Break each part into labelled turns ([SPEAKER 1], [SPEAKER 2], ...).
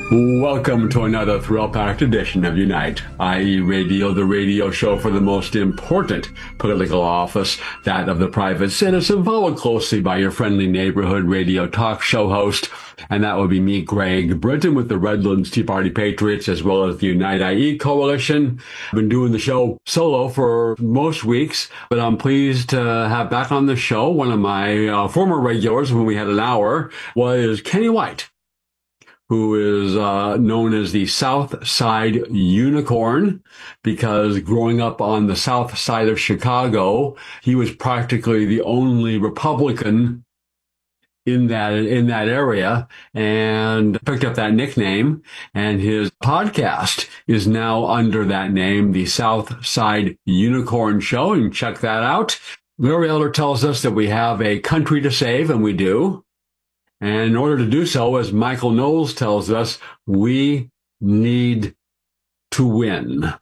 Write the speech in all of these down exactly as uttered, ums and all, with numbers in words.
[SPEAKER 1] Welcome to another thrill-packed edition of Unite, that is. Radio, the radio show for the most important political office, that of the private citizen, followed closely by your friendly neighborhood radio talk show host. And that would be me, Greg Britton, with the Redlands Tea Party Patriots, as well as the Unite I E Coalition. I've been doing the show solo for most weeks, but I'm pleased to have back on the show one of my uh, former regulars when we had an hour was Kenny White, who is uh, known as the South Side Unicorn, because growing up on the south side of Chicago, he was practically the only Republican in that in that area, and picked up that nickname. And his podcast is now under that name, the South Side Unicorn Show, and check that out. Larry Elder tells us that we have a country to save, and we do. And in order to do so, as Michael Knowles tells us, we need to win.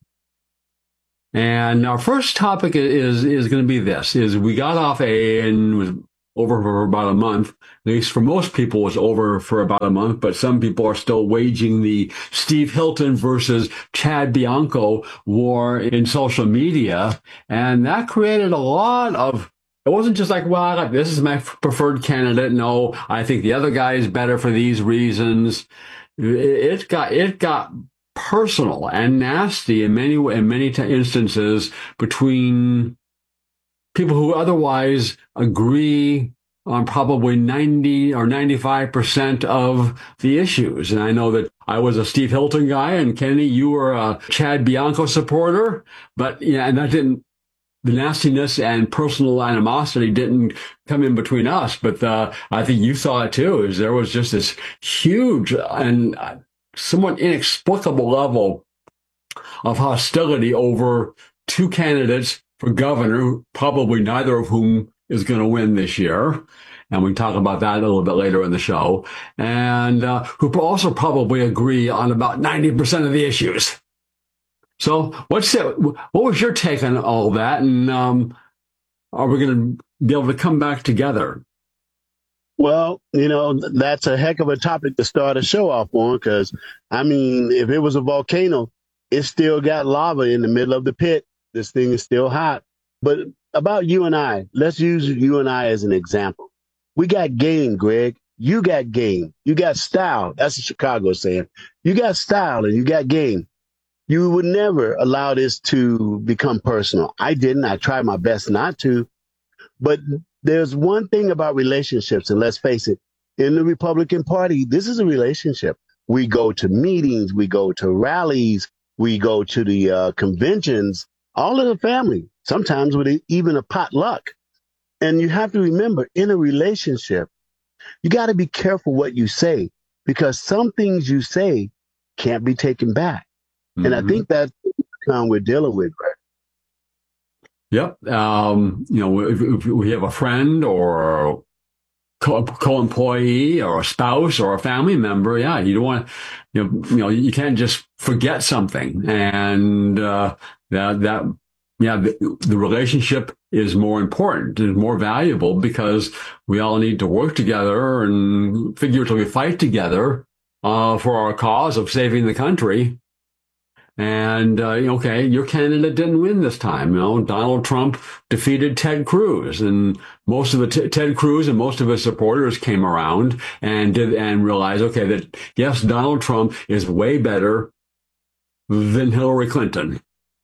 [SPEAKER 1] And our first topic is is going to be this: is we got off a and was over for about a month. At least for most people, it was over for about a month. But some people are still waging the Steve Hilton versus Chad Bianco war in social media, and that created a lot of. It wasn't just like, well, this is my preferred candidate. No, I think the other guy is better for these reasons. It got it got personal and nasty in many in many instances between people who otherwise agree on probably ninety or ninety-five percent of the issues. And I know that I was a Steve Hilton guy, and Kenny, you were a Chad Bianco supporter, but yeah, and that didn't. The nastiness and personal animosity didn't come in between us, but uh, I think you saw it too. Is there was just this huge and somewhat inexplicable level of hostility over two candidates for governor, probably neither of whom is going to win this year. And we can talk about that a little bit later in the show. And uh, who also probably agree on about ninety percent of the issues. So what's it, what was your take on all that? And um, are we going to be able to come back together?
[SPEAKER 2] Well, you know, that's a heck of a topic to start a show off on, because, I mean, if it was a volcano, it still got lava in the middle of the pit. This thing is still hot. But about you and I, let's use you and I as an example. We got game, Greg. You got game. You got style. That's what Chicago saying. You got style and you got game. You would never allow this to become personal. I didn't. I tried my best not to. But there's one thing about relationships, and let's face it, in the Republican Party, this is a relationship. We go to meetings, we go to rallies, we go to the uh, conventions, all of the family, sometimes with even a potluck. And you have to remember, in a relationship, you got to be careful what you say, because some things you say can't be taken back. And I think that's what we're dealing with, right?
[SPEAKER 1] Yep. Um, you know, if, if we have a friend or a co- co-employee or a spouse or a family member, yeah, you don't want, you know, you know, you can't just forget something. And uh, that, that, yeah, the, the relationship is more important, is more valuable, because we all need to work together and figuratively fight together uh, for our cause of saving the country. And, uh, okay, your candidate didn't win this time. You know, Donald Trump defeated Ted Cruz, and most of the t- Ted Cruz and most of his supporters came around and did and realized, okay, that yes, Donald Trump is way better than Hillary Clinton.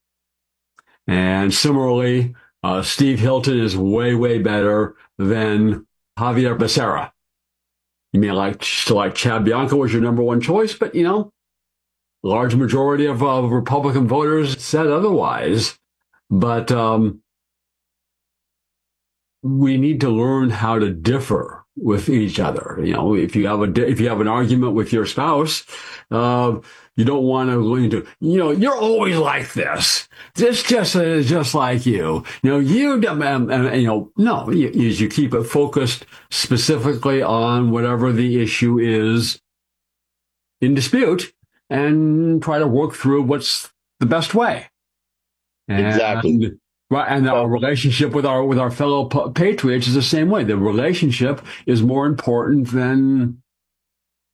[SPEAKER 1] And similarly, uh, Steve Hilton is way, way better than Javier Becerra. You may like, still like Chad Bianco was your number one choice, but you know, large majority of uh, Republican voters said otherwise. But um, we need to learn how to differ with each other. You know, if you have a if you have an argument with your spouse, uh, you don't want to lean to, you know, you're always like this. This just is just like you. You know, you um, um, you know, no, you, you keep it focused specifically on whatever the issue is in dispute, and try to work through what's the best way. And,
[SPEAKER 2] Exactly.
[SPEAKER 1] Right, and our relationship with our with our fellow patriots is the same way. The relationship is more important than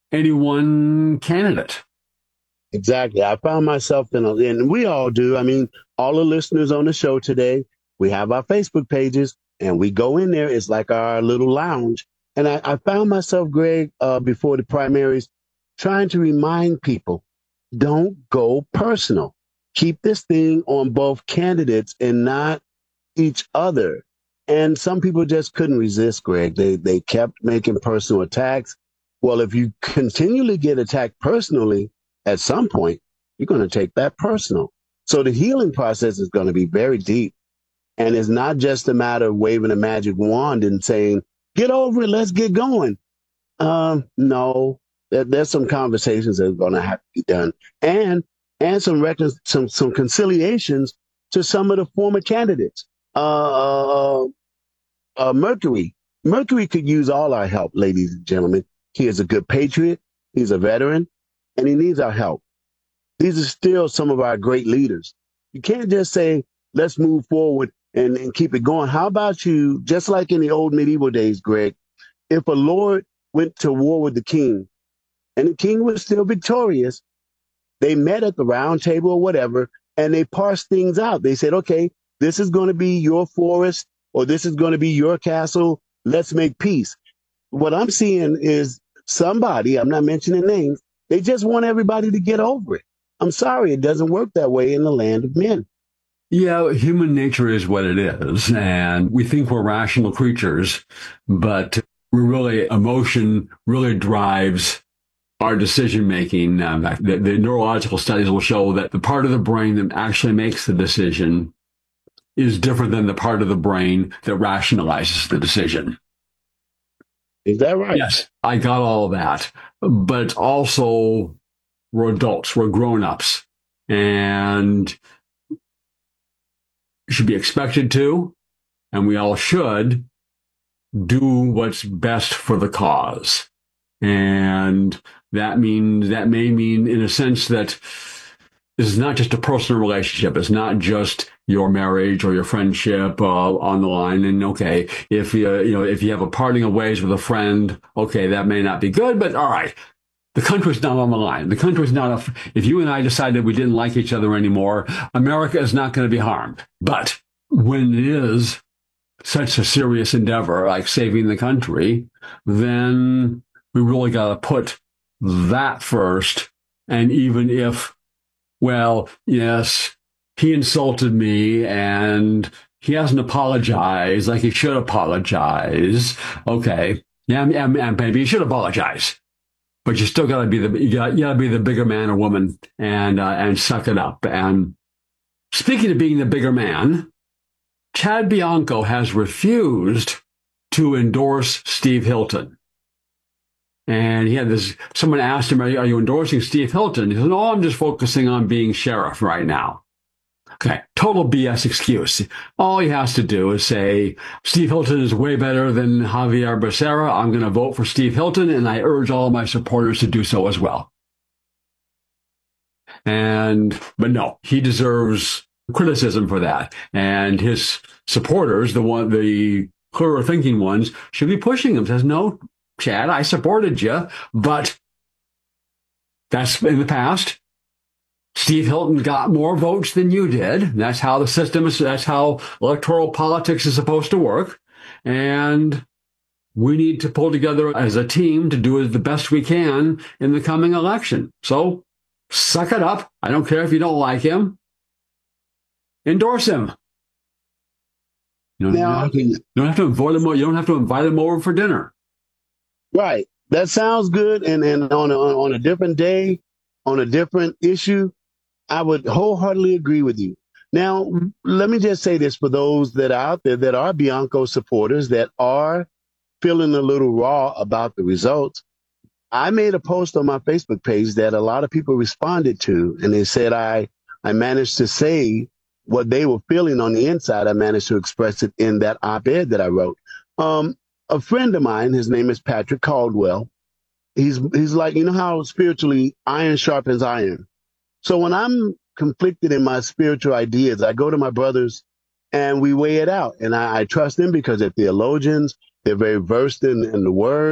[SPEAKER 1] any one candidate.
[SPEAKER 2] Exactly. I found myself in a, and we all do. I mean, all the listeners on the show today, we have our Facebook pages and we go in there. It's like our little lounge. And I, I found myself, Greg, uh, before the primaries, trying to remind people, don't go personal. Keep this thing on both candidates and not each other. And some people just couldn't resist, Greg. They, they kept making personal attacks. Well, if you continually get attacked personally, at some point, you're going to take that personal. So the healing process is going to be very deep. And it's not just a matter of waving a magic wand and saying, get over it, let's get going. Um, no, there, there's some conversations that are going to have to be done. And and some, recon- some some conciliations to some of the former candidates. Uh, uh, uh, Mercury. Mercury could use all our help, ladies and gentlemen. He is a good patriot. He's a veteran. And he needs our help. These are still some of our great leaders. You can't just say, let's move forward and, and keep it going. How about you, just like in the old medieval days, Greg, if a lord went to war with the king and the king was still victorious, they met at the round table or whatever, and they parsed things out. They said, okay, this is going to be your forest or this is going to be your castle. Let's make peace. What I'm seeing is somebody, I'm not mentioning names, they just want everybody to get over it. I'm sorry, it doesn't work that way in the land of men.
[SPEAKER 1] Yeah, human nature is what it is. And we think we're rational creatures, but we're really, emotion really drives our decision making. Um, the, the neurological studies will show that the part of the brain that actually makes the decision is different than the part of the brain that rationalizes the decision.
[SPEAKER 2] Is that right?
[SPEAKER 1] Yes, I got all of that. But also, we're adults, we're grown-ups, and should be expected to, and we all should, do what's best for the cause. And that means, that may mean, in a sense, that this is not just a personal relationship. It's not just your marriage or your friendship uh, on the line. And okay, if you you know if you have a parting of ways with a friend, okay, that may not be good. But all right, the country's not on the line. The country's not. A, if you and I decided we didn't like each other anymore, America is not going to be harmed. But when it is such a serious endeavor like saving the country, then we really got to put that first. And even if, well, yes, he insulted me and he hasn't apologized like he should apologize. Okay. Yeah, maybe he should apologize. But you still gotta be the, you gotta, you gotta be the bigger man or woman and, uh, and suck it up. And speaking of being the bigger man, Chad Bianco has refused to endorse Steve Hilton. And he had this, someone asked him, are you, are you endorsing Steve Hilton? He said, no, I'm just focusing on being sheriff right now. Okay, total B S excuse. All he has to do is say, Steve Hilton is way better than Javier Becerra. I'm going to vote for Steve Hilton, and I urge all my supporters to do so as well. And, but no, he deserves criticism for that. And his supporters, the one, the clearer thinking ones, should be pushing him. Says, no, Chad, I supported you, but that's in the past. Steve Hilton got more votes than you did. That's how the system is, that's how electoral politics is supposed to work. And we need to pull together as a team to do the best we can in the coming election. So suck it up. I don't care if you don't like him. Endorse him. You don't,
[SPEAKER 2] Now,
[SPEAKER 1] have, to, you don't have to invite him. You don't have to invite him over for dinner.
[SPEAKER 2] Right. That sounds good. And, and on a, on a different day, on a different issue, I would wholeheartedly agree with you. Now, let me just say this for those that are out there that are Bianco supporters that are feeling a little raw about the results. I made a post on my Facebook page that a lot of people responded to, and they said I, I managed to say what they were feeling on the inside. I managed to express it in that op-ed that I wrote. Um, a friend of mine, his name is Patrick Caldwell. He's, he's like, you know how spiritually iron sharpens iron. So when I'm conflicted in my spiritual ideas, I go to my brothers and we weigh it out. And I, I trust them because they're theologians. They're very versed in, in the word.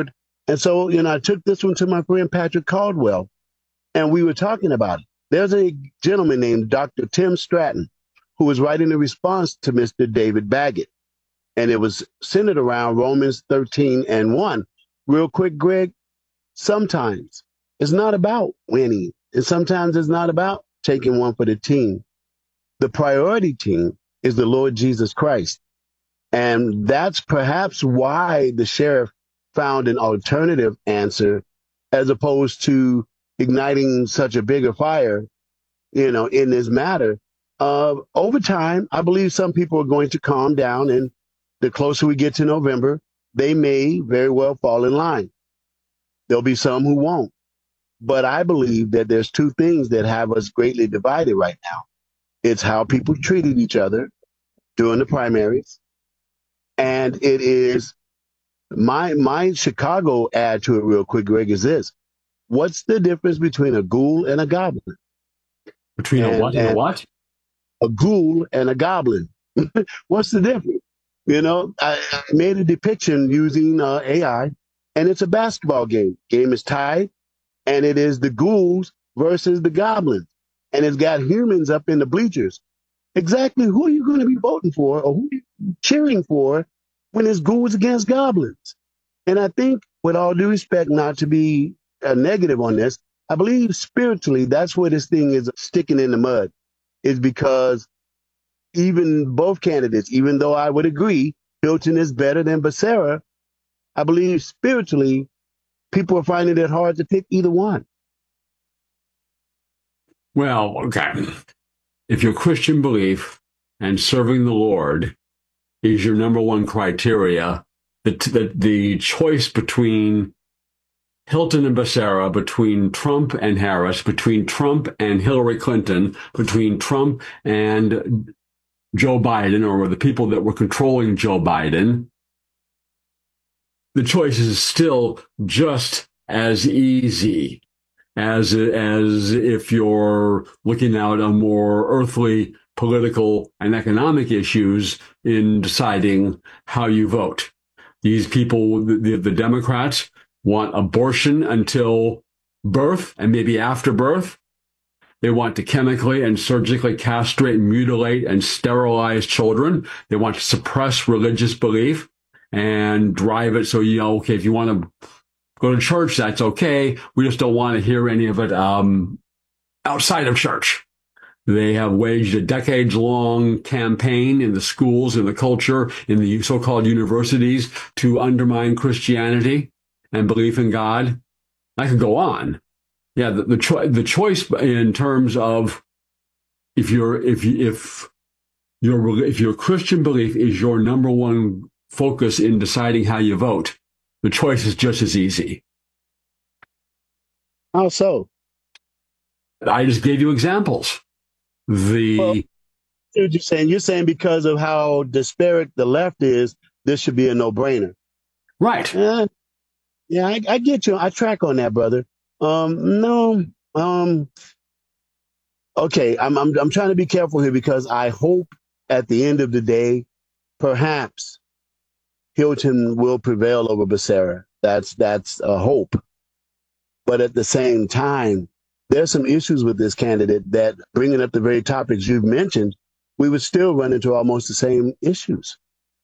[SPEAKER 2] And so, you know, I took this one to my friend Patrick Caldwell, and we were talking about it. There's a gentleman named Doctor Tim Stratton who was writing a response to Mister David Baggett, and it was centered around Romans thirteen and one. Real quick, Greg, sometimes it's not about winning, and sometimes it's not about taking one for the team. The priority team is the Lord Jesus Christ. And that's perhaps why the sheriff found an alternative answer as opposed to igniting such a bigger fire, you know, in this matter. Uh, over time, I believe some people are going to calm down, and the closer we get to November, they may very well fall in line. There'll be some who won't. But I believe that there's two things that have us greatly divided right now. It's how people treated each other during the primaries, and it is my my Chicago add to it real quick, Greg, is this. What's the difference between a ghoul and a goblin?
[SPEAKER 1] Between
[SPEAKER 2] and,
[SPEAKER 1] a what and, and a what?
[SPEAKER 2] A ghoul and a goblin. What's the difference? You know, I, I made a depiction using uh, A I, and it's a basketball game. Game is tied, and it is the ghouls versus the goblins. And it's got humans up in the bleachers. Exactly who are you going to be voting for, or who are you cheering for when it's ghouls against goblins? And I think, with all due respect, not to be a negative on this, I believe spiritually that's where this thing is sticking in the mud, is because even both candidates, even though I would agree Hilton is better than Becerra, I believe spiritually people are finding it hard to pick either one.
[SPEAKER 1] Well, okay. If your Christian belief and serving the Lord is your number one criteria, the, the, the choice between Hilton and Becerra, between Trump and Harris, between Trump and Hillary Clinton, between Trump and Joe Biden, or the people that were controlling Joe Biden, the choice is still just as easy as as if you're looking out on more earthly political and economic issues in deciding how you vote. These people, the, the Democrats, want abortion until birth and maybe after birth. They want to chemically and surgically castrate, mutilate, and sterilize children. They want to suppress religious belief and drive it so, you know, okay, if you want to go to church, that's okay. We just don't want to hear any of it um, outside of church. They have waged a decades-long campaign in the schools, in the culture, in the so-called universities to undermine Christianity and belief in God. I could go on. Yeah, the the, cho- the choice in terms of if you're if if your if your Christian belief is your number one focus in deciding how you vote, the choice is just as easy.
[SPEAKER 2] How so?
[SPEAKER 1] I just gave you examples. The
[SPEAKER 2] well, you're just saying you're saying because of how disparate the left is, this should be a no-brainer.
[SPEAKER 1] Right.
[SPEAKER 2] Uh, yeah, I, I get you. I track on that, brother. Um, no. Um. Okay, I'm I'm I'm trying to be careful here because I hope at the end of the day, perhaps Hilton will prevail over Becerra. That's that's a hope. But at the same time, there's some issues with this candidate that, bringing up the very topics you've mentioned, we would still run into almost the same issues.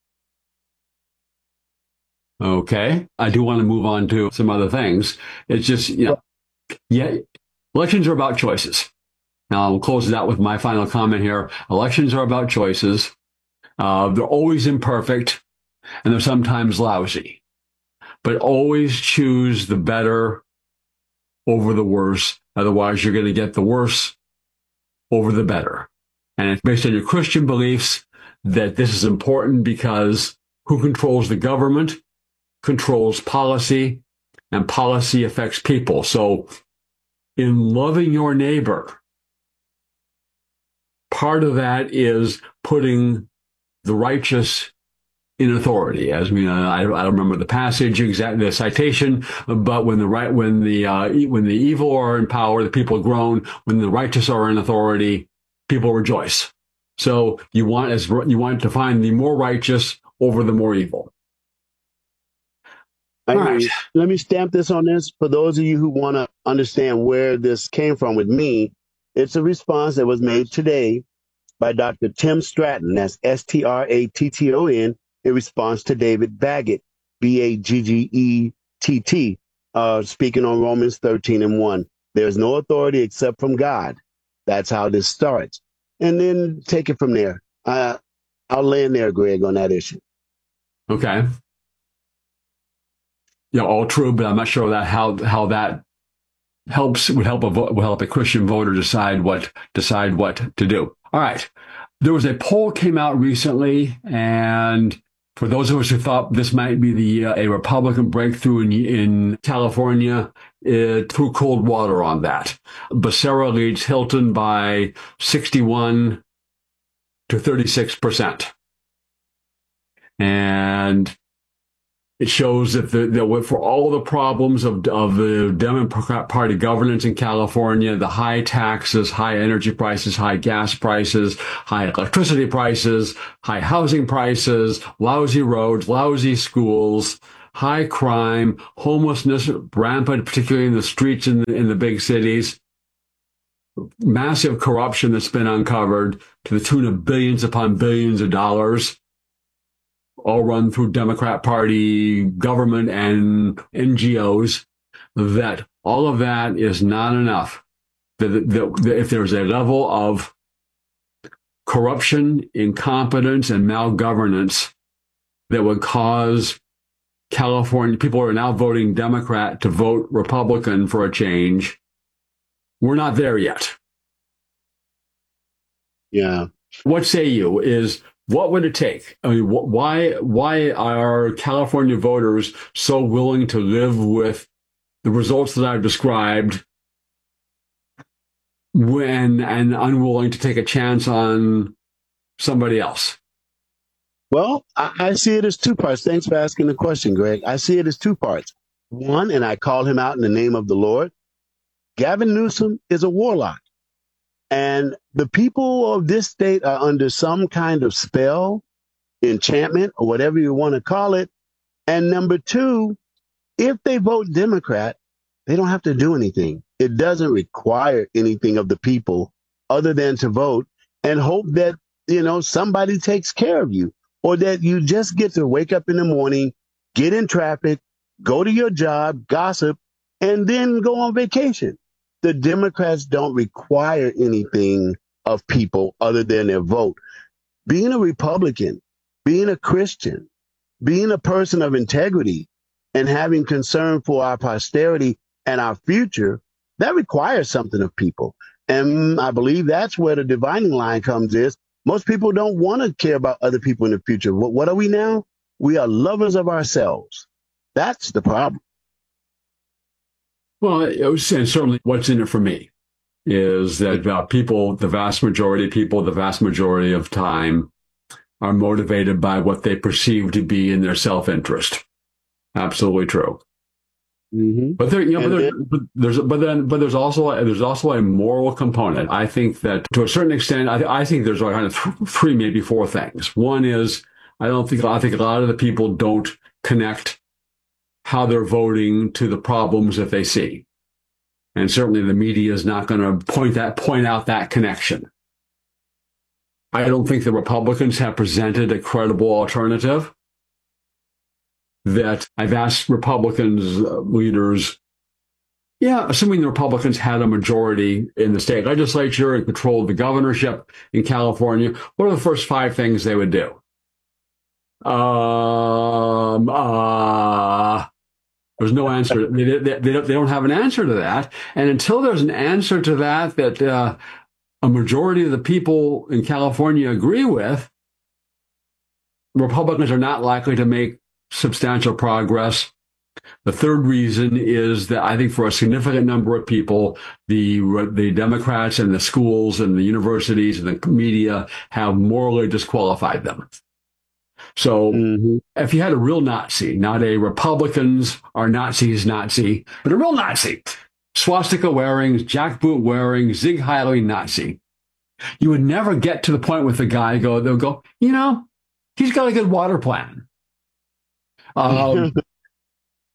[SPEAKER 1] Okay. I do want to move on to some other things. It's just, you know, yeah, elections are about choices. Now, I'll close it out with my final comment here. Elections are about choices. Uh, they're always imperfect, and they're sometimes lousy. But always choose the better over the worse. Otherwise, you're going to get the worse over the better. And it's based on your Christian beliefs that this is important because who controls the government controls policy, and policy affects people. So in loving your neighbor, part of that is putting the righteous in authority. As we, uh, I, I don't remember the passage, exact the citation, but when the right, when the uh, when the evil are in power, the people groan. When the righteous are in authority, people rejoice. So you want as you want to find the more righteous over the more evil.
[SPEAKER 2] I
[SPEAKER 1] All
[SPEAKER 2] hear
[SPEAKER 1] right.
[SPEAKER 2] you. Let me stamp this on this. For those of you who want to understand where this came from with me, it's a response that was made today by Doctor Tim Stratton. That's S T R A T T O N, in response to David Baggett, B A G G E T T, uh, speaking on Romans thirteen and one. There's no authority except from God. That's how this starts. And then take it from there. Uh, I'll land there, Greg, on that issue.
[SPEAKER 1] Okay. Yeah, all true, but I'm not sure that how how that helps would help a would help a Christian voter decide what decide what to do. All right. There was a poll came out recently, and for those of us who thought this might be the uh, a Republican breakthrough in in California, it threw cold water on that. Becerra leads Hilton by sixty-one to thirty-six percent, and it shows that, the, that for all the problems of, of the Democrat Party governance in California, the high taxes, high energy prices, high gas prices, high electricity prices, high housing prices, lousy roads, lousy schools, high crime, homelessness rampant, particularly in the streets in the, in the big cities, massive corruption that's been uncovered to the tune of billions upon billions of dollars, all run through Democrat Party government and N G Os, that all of that is not enough. That, that, that if there's a level of corruption, incompetence, and malgovernance that would cause California, people are now voting Democrat to vote Republican for a change, we're not there yet.
[SPEAKER 2] Yeah.
[SPEAKER 1] What say you is, what would it take? I mean, wh- why why are California voters so willing to live with the results that I've described when and unwilling to take a chance on somebody else?
[SPEAKER 2] Well, I, I see it as two parts. Thanks for asking the question, Greg. I see it as two parts. One, and I call him out in the name of the Lord, Gavin Newsom is a warlock. And the people of this state are under some kind of spell, enchantment, or whatever you want to call it. And number two, if they vote Democrat, they don't have to do anything. It doesn't require anything of the people other than to vote and hope that, you know, somebody takes care of you, or that you just get to wake up in the morning, get in traffic, go to your job, gossip, and then go on vacation. The Democrats don't require anything of people other than their vote. Being a Republican, being a Christian, being a person of integrity, and having concern for our posterity and our future, that requires something of people. And I believe that's where the dividing line comes is most people don't want to care about other people in the future. What, what are we now? We are lovers of ourselves. That's the problem.
[SPEAKER 1] Well, it was, and certainly what's in it for me is that uh, people, the vast majority of people, the vast majority of time are motivated by what they perceive to be in their self-interest. Absolutely true.
[SPEAKER 2] Mm-hmm.
[SPEAKER 1] But there, you know, but, there, but there's, but then, but there's also there's also a moral component. I think that to a certain extent, I, I think there's kind of th- three, maybe four things. One is I don't think I think a lot of the people don't connect how they're voting to the problems that they see, and certainly the media is not going to point that point out that connection. I don't think the Republicans have presented a credible alternative. That I've asked Republicans uh, leaders, yeah, assuming the Republicans had a majority in the state legislature and controlled the governorship in California, what are the first five things they would do? Um, uh, there's no answer. They, they, they, don't, they don't have an answer to that. And until there's an answer to that, that uh, a majority of the people in California agree with, Republicans are not likely to make substantial progress. The third reason is that I think for a significant number of people, the the Democrats and the schools and the universities and the media have morally disqualified them. So mm-hmm. if you had a real Nazi, not a Republicans are Nazis Nazi, but a real Nazi, swastika wearing, jackboot wearing, Zig Heil Nazi, you would never get to the point with the guy go, they'll go, you know, he's got a good water plan. Um,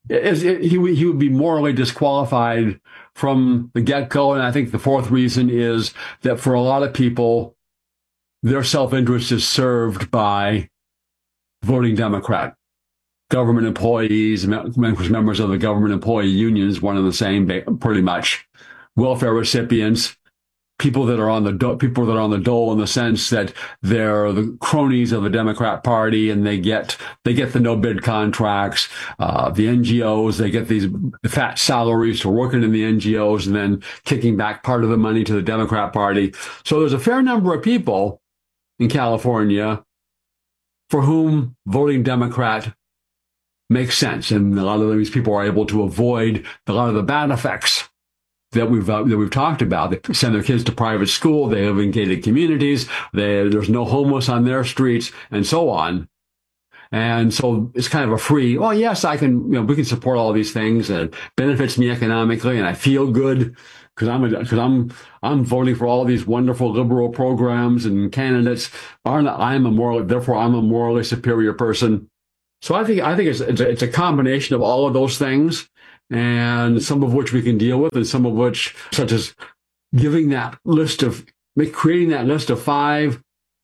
[SPEAKER 1] is, it, he, he would be morally disqualified from the get-go. And I think the fourth reason is that for a lot of people, their self-interest is served by voting Democrat. Government employees, members of the government employee unions, one and the same, pretty much. Welfare recipients, people that are on the do- people that are on the dole in the sense that they're the cronies of the Democrat Party, and they get they get the no bid contracts. Uh, the N G Os, they get these fat salaries for working in the N G Os and then kicking back part of the money to the Democrat Party. So there's a fair number of people in California for whom voting Democrat makes sense, and a lot of these people are able to avoid a lot of the bad effects that we've uh, that we've talked about. They send their kids to private school. They live in gated communities. They, there's no homeless on their streets, and so on. And so it's kind of a free. Oh yes, I can. You know, we can support all these things, and it benefits me economically, and I feel good because I'm because I'm I'm voting for all these wonderful liberal programs and candidates. Aren't I'm a moral? Therefore, I'm a morally superior person. So I think I think it's it's a, it's a combination of all of those things, and some of which we can deal with, and some of which, such as giving that list of, creating that list of five,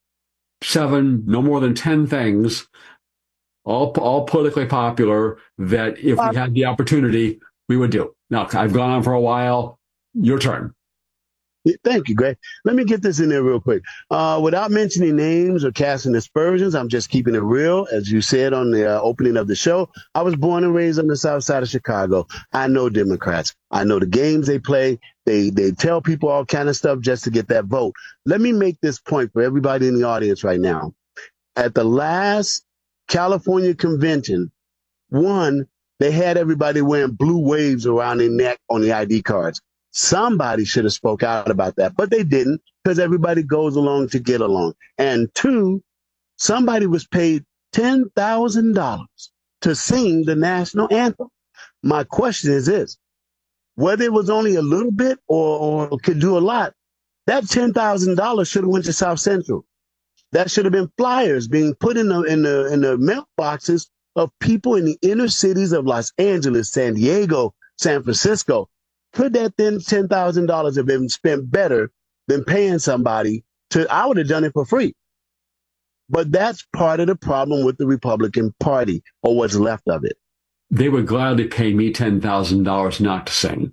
[SPEAKER 1] seven, no more than ten things, all all politically popular, that if we had the opportunity, we would do. Now, I've gone on for a while. Your turn.
[SPEAKER 2] Thank you, Greg. Let me get this in there real quick. Uh, without mentioning names or casting aspersions, I'm just keeping it real. As you said on the uh, opening of the show, I was born and raised on the south side of Chicago. I know Democrats. I know the games they play. They they tell people all kind of stuff just to get that vote. Let me make this point for everybody in the audience right now. At the last California convention, one, they had everybody wearing blue waves around their neck on the I D cards. Somebody should have spoke out about that, but they didn't, because everybody goes along to get along. And two, somebody was paid ten thousand dollars to sing the national anthem. My question is this: whether it was only a little bit or, or could do a lot, that ten thousand dollars should have went to South Central. That should have been flyers being put in the in the in the mailboxes of people in the inner cities of Los Angeles, San Diego, San Francisco. Could that then ten thousand dollars have been spent better than paying somebody to, I would have done it for free. But that's part of the problem with the Republican Party, or what's left of it.
[SPEAKER 1] They would gladly pay me ten thousand dollars not to sing.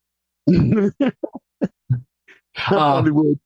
[SPEAKER 1] I probably would.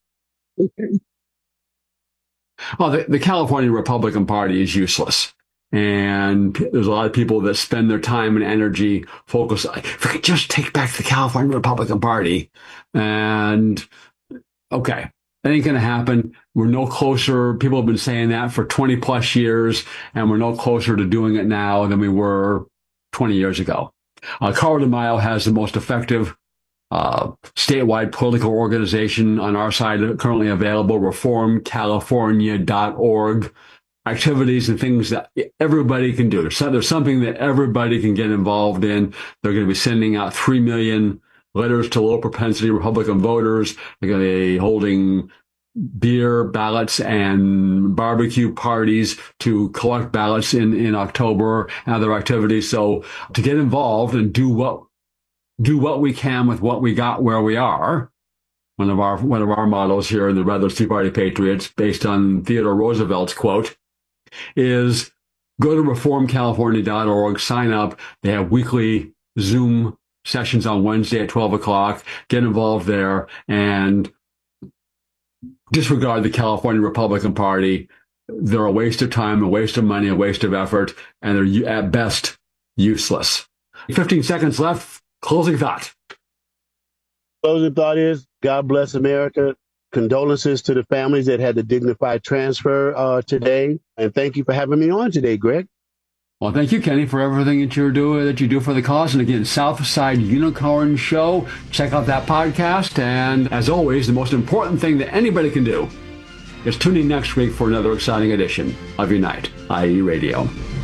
[SPEAKER 1] Well, the, the California Republican Party is useless. And there's a lot of people that spend their time and energy focused. If we could just take back the California Republican Party, and okay, that ain't going to happen. We're no closer. People have been saying that for twenty plus years, and we're no closer to doing it now than we were twenty years ago. Uh, Carl DeMaio has the most effective uh, statewide political organization on our side currently available, reform california dot org. Activities and things that everybody can do. There's, there's something that everybody can get involved in. They're going to be sending out three million letters to low propensity Republican voters. They're going to be holding beer ballots and barbecue parties to collect ballots in, in October and other activities. So to get involved and do what, do what we can with what we got where we are. One of our, one of our mottos here in the Red Tea Party Patriots, based on Theodore Roosevelt's quote, is go to reform california dot org, sign up. They have weekly Zoom sessions on Wednesday at twelve o'clock. Get involved there and disregard the California Republican Party. They're a waste of time, a waste of money, a waste of effort, and they're at best useless. fifteen seconds left. Closing thought.
[SPEAKER 2] Closing thought is, God bless America. Condolences to the families that had the dignified transfer uh, today. And thank you for having me on today, Greg.
[SPEAKER 1] Well, thank you, Kenny, for everything that you're doing, that you do for the cause. And again, Southside Unicorn Show. Check out that podcast. And as always, the most important thing that anybody can do is tune in next week for another exciting edition of Unite, I E Radio.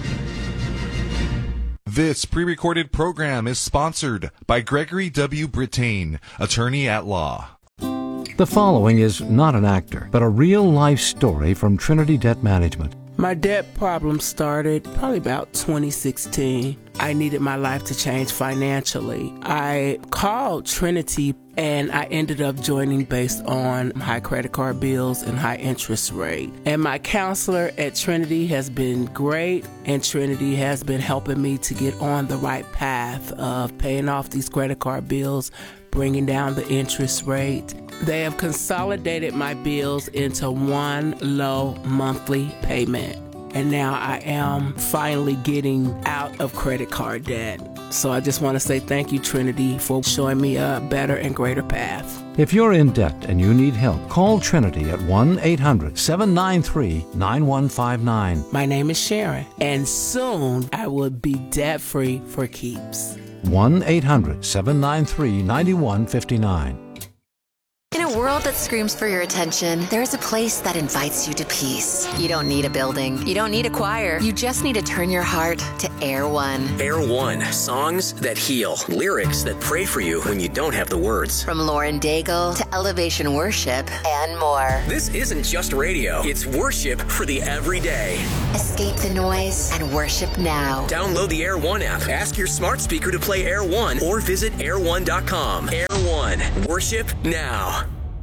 [SPEAKER 3] This pre-recorded program is sponsored by Gregory W. Brittain, attorney at law.
[SPEAKER 4] The following is not an actor, but a real-life story from Trinity Debt Management. My debt problem started probably about twenty sixteen. I needed my life to change financially. I called Trinity and I ended up joining based on high credit card bills and high interest rate. And my counselor at Trinity has been great, and Trinity has been helping me to get on the right path of paying off these credit card bills, bringing down the interest rate. They have consolidated my bills into one low monthly payment. And now I am finally getting out of credit card debt. So I just want to say thank you, Trinity, for showing me a better and greater path.
[SPEAKER 5] If you're in debt and you need help, call Trinity at one eight hundred seven nine three nine one five nine.
[SPEAKER 4] My name is Sharon, and soon I will be debt-free for keeps.
[SPEAKER 5] one eight hundred seven nine three nine one five nine.
[SPEAKER 6] In a world that screams for your attention, there's a place that invites you to peace. You don't need a building. You don't need a choir. You just need to turn your heart to Air One.
[SPEAKER 7] Air One. Songs that heal. Lyrics that pray for you when you don't have the words.
[SPEAKER 6] From Lauren Daigle to Elevation Worship and more.
[SPEAKER 7] This isn't just radio. It's worship for the everyday.
[SPEAKER 6] Escape the noise and worship now.
[SPEAKER 7] Download the Air One app. Ask your smart speaker to play Air One or visit air one dot com. Air One. Worship now.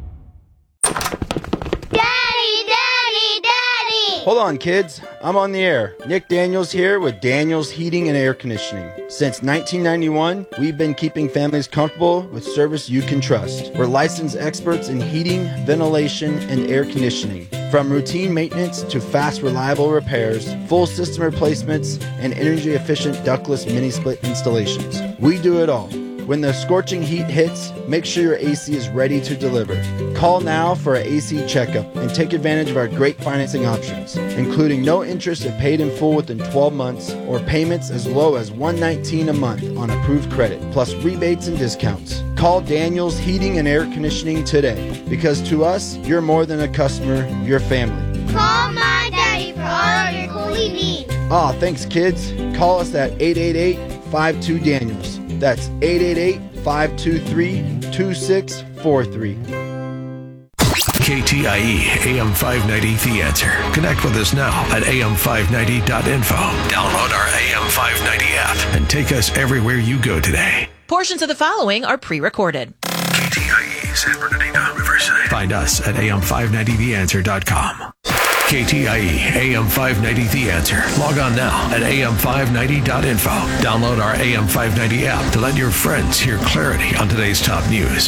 [SPEAKER 8] Daddy, Daddy, Daddy!
[SPEAKER 9] Hold on, kids. I'm on the air. Nick Daniels here with Daniels Heating and Air Conditioning. Since nineteen ninety-one, we've been keeping families comfortable with service you can trust. We're licensed experts in heating, ventilation, and air conditioning. From routine maintenance to fast, reliable repairs, full system replacements, and energy-efficient ductless mini-split installations. We do it all. When the scorching heat hits, make sure your A C is ready to deliver. Call now for an A C checkup and take advantage of our great financing options, including no interest if paid in full within twelve months or payments as low as one hundred nineteen dollars a month on approved credit, plus rebates and discounts. Call Daniels Heating and Air Conditioning today, because to us, you're more than a customer, you're family.
[SPEAKER 8] Call my daddy for all of your cooling needs.
[SPEAKER 9] Aw, thanks kids. Call us at eight eight eight, five two, Daniels. That's eight eight eight, five two three, two six four three.
[SPEAKER 10] K T I E A M five ninety The Answer. Connect with us now at A M five ninety dot info. Download our A M five ninety app and take us everywhere you go today.
[SPEAKER 11] Portions of the following are pre-recorded.
[SPEAKER 10] K T I E San Bernardino, Riverside. Find us at A M five ninety the answer dot com. K T I E A M five ninety The Answer. Log on now at A M five ninety dot info. Download our A M five ninety app to let your friends hear clarity on today's top news.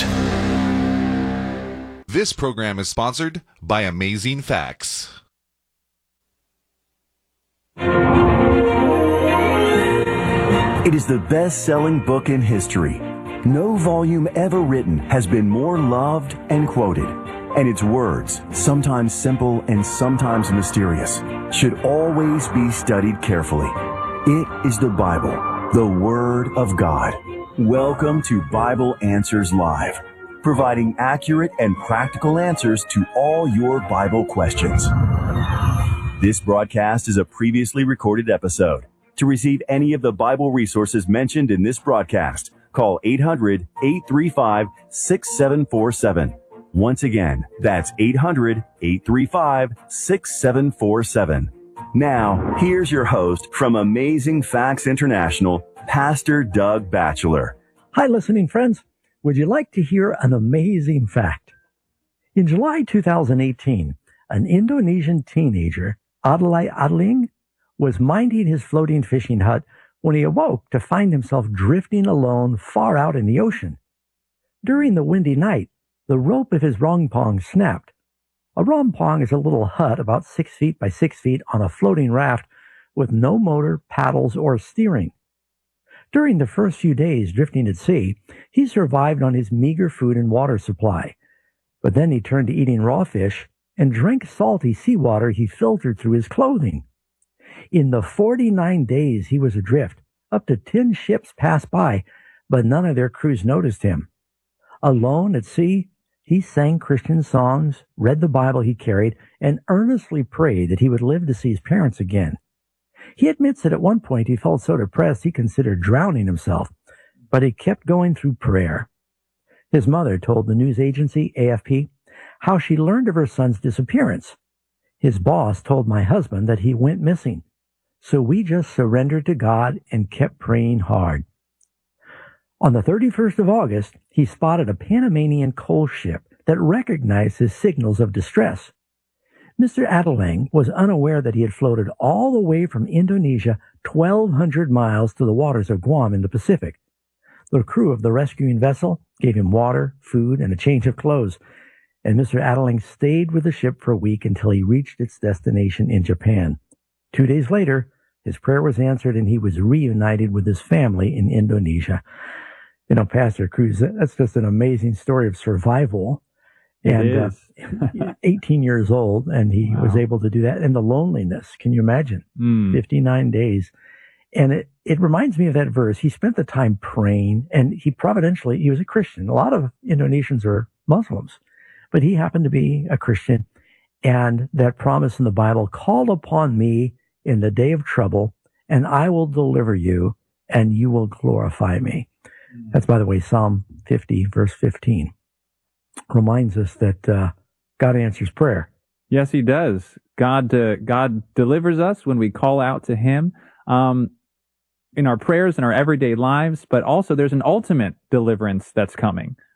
[SPEAKER 3] This program is sponsored by Amazing Facts.
[SPEAKER 12] It is the best-selling book in history. No volume ever written has been more loved and quoted. And its words, sometimes simple and sometimes mysterious, should always be studied carefully. It is the Bible, the Word of God. Welcome to Bible Answers Live, providing accurate and practical answers to all your Bible questions. This broadcast is a previously recorded episode. To receive any of the Bible resources mentioned in this broadcast, call eight hundred, eight three five, six seven four seven. Once again, that's eight hundred, eight three five, six seven four seven. Now, here's your host from Amazing Facts International, Pastor Doug Batchelor.
[SPEAKER 13] Hi, listening friends. Would you like to hear an amazing fact? In July two thousand eighteen, an Indonesian teenager, Adlai Adling, was minding his floating fishing hut when he awoke to find himself drifting alone far out in the ocean. During the windy night, the rope of his rompong snapped. A rompong is a little hut about six feet by six feet on a floating raft with no motor, paddles, or steering. During the first few days drifting at sea, he survived on his meager food and water supply. But then he turned to eating raw fish and drank salty seawater he filtered through his clothing. In the forty-nine days he was adrift, up to ten ships passed by, but none of their crews noticed him. Alone at sea, he sang Christian songs, read the Bible he carried, and earnestly prayed that he would live to see his parents again. He admits that at one point he felt so depressed he considered drowning himself, but he kept going through prayer. His mother told the news agency A F P how she learned of her son's disappearance. His boss told my husband that he went missing. So we just surrendered to God and kept praying hard. On the thirty-first of August, he spotted a Panamanian coal ship that recognized his signals of distress. Mister Adelang was unaware that he had floated all the way from Indonesia twelve hundred miles to the waters of Guam in the Pacific. The crew of the rescuing vessel gave him water, food, and a change of clothes, and Mister Adelang stayed with the ship for a week until he reached its destination in Japan. Two days later, his prayer was answered and he was reunited with his family in Indonesia. You know, Pastor Cruz, that's just an amazing story of survival. And
[SPEAKER 14] it is.
[SPEAKER 13] uh, eighteen years old, and he wow. was able to do that. And the loneliness, can you imagine? Mm. fifty-nine days. And it, it reminds me of that verse. He spent the time praying, and he providentially, he was a Christian. A lot of Indonesians are Muslims, but he happened to be a Christian. And that promise in the Bible, call upon me in the day of trouble, and I will deliver you, and you will glorify me. Mm. That's, by the way, Psalm fifty, verse fifteen. Reminds us that uh, God answers prayer.
[SPEAKER 14] Yes, he does. God uh, God delivers us when we call out to him um, in our prayers, in our everyday lives, but also there's an ultimate deliverance that's coming.